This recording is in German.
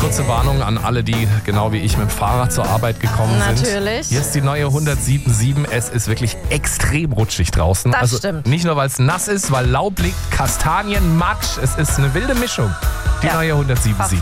kurze Warnung an alle, die genau wie ich mit dem Fahrrad zur Arbeit gekommen sind. Natürlich. Hier ist die neue 107.7. Es ist wirklich extrem rutschig draußen. Das also stimmt. Nicht nur, weil es nass ist, weil Laub liegt, Kastanien, Matsch. Es ist eine wilde Mischung. Die neue 107.7.